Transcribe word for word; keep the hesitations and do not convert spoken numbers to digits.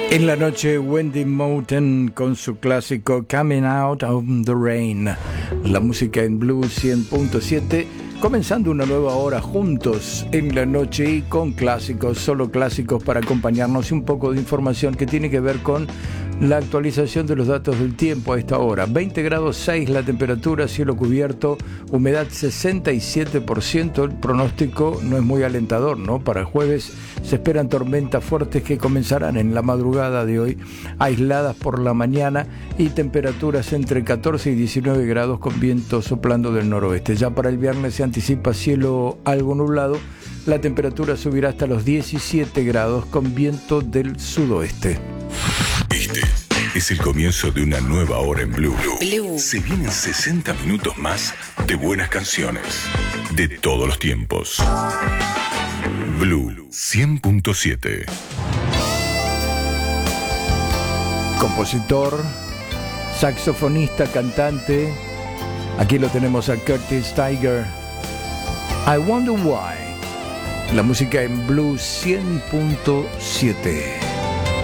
En la noche, Wendy Moulton con su clásico Coming Out of the Rain. La música en Blues cien punto siete, comenzando una nueva hora juntos en la noche y con clásicos, solo clásicos para acompañarnos y un poco de información que tiene que ver con la actualización de los datos del tiempo a esta hora. veinte grados seis la temperatura, cielo cubierto, humedad sesenta y siete por ciento. El pronóstico no es muy alentador, ¿no? Para el jueves se esperan tormentas fuertes que comenzarán en la madrugada de hoy, aisladas por la mañana, y temperaturas entre catorce y diecinueve grados con viento soplando del noroeste. Ya para el viernes se anticipa cielo algo nublado. La temperatura subirá hasta los diecisiete grados con viento del sudoeste. Este es el comienzo de una nueva hora en Blue. Blue. Se vienen sesenta minutos más de buenas canciones de todos los tiempos. Blue cien punto siete. Compositor, saxofonista, cantante. Aquí lo tenemos a Curtis Tiger. I Wonder Why. La música en Blue cien punto siete.